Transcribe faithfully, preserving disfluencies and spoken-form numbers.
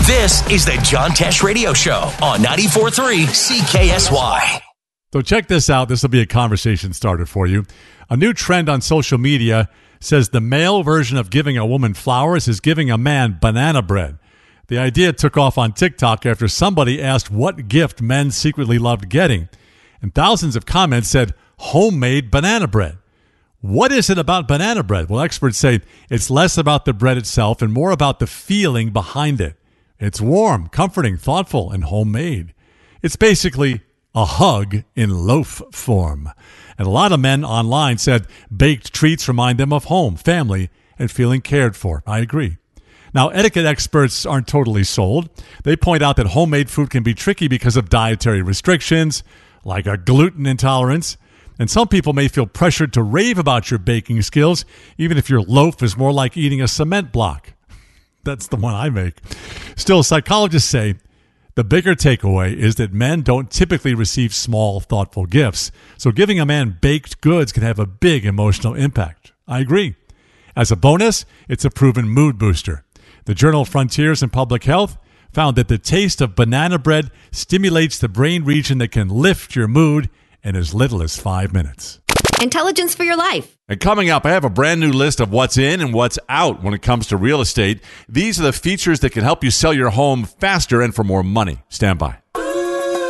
This is the John Tesh Radio Show on ninety-four point three C K S Y. So check this out. This will be a conversation starter for you. A new trend on social media says the male version of giving a woman flowers is giving a man banana bread. The idea took off on TikTok after somebody asked what gift men secretly loved getting. And thousands of comments said homemade banana bread. What is it about banana bread? Well, experts say it's less about the bread itself and more about the feeling behind it. It's warm, comforting, thoughtful, and homemade. It's basically a hug in loaf form. And a lot of men online said baked treats remind them of home, family, and feeling cared for. I agree. Now, etiquette experts aren't totally sold. They point out that homemade food can be tricky because of dietary restrictions, like a gluten intolerance. And some people may feel pressured to rave about your baking skills, even if your loaf is more like eating a cement block. That's the one I make. Still, psychologists say the bigger takeaway is that men don't typically receive small, thoughtful gifts. So giving a man baked goods can have a big emotional impact. I agree. As a bonus, it's a proven mood booster. The journal Frontiers in Public Health found that the taste of banana bread stimulates the brain region that can lift your mood in as little as five minutes. Intelligence for your life. And coming up, I have a brand new list of what's in and what's out when it comes to real estate. These are the features that can help you sell your home faster and for more money. Stand by.